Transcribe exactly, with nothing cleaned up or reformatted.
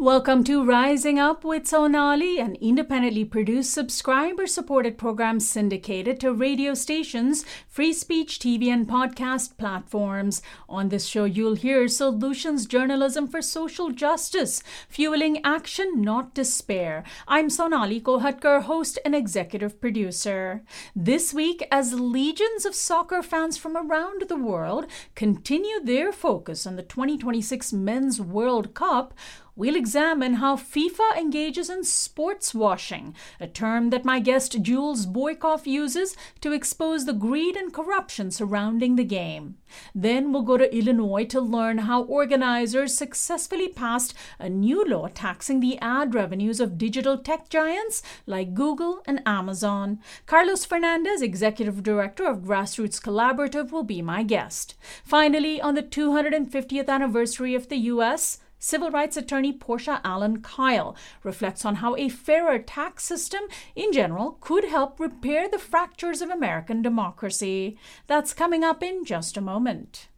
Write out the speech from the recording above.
Welcome to Rising Up with Sonali, an independently produced, subscriber-supported program syndicated to radio stations, free speech, T V, and podcast platforms. On this show, you'll hear solutions journalism for social justice, fueling action, not despair. I'm Sonali Kolhatkar, host and executive producer. This week, as legions of soccer fans from around the world continue their focus on the twenty twenty-six Men's World Cup, we'll examine how FIFA engages in sports washing, a term that my guest Jules Boykoff uses to expose the greed and corruption surrounding the game. Then we'll go to Illinois to learn how organizers successfully passed a new law taxing the ad revenues of digital tech giants like Google and Amazon. Carlos Fernandez, Executive Director of Grassroots Collaborative, will be my guest. Finally, on the two hundred fiftieth anniversary of the U S, civil rights attorney Portia Allen Kyle reflects on how a fairer tax system in general could help repair the fractures of American democracy. That's coming up in just a moment.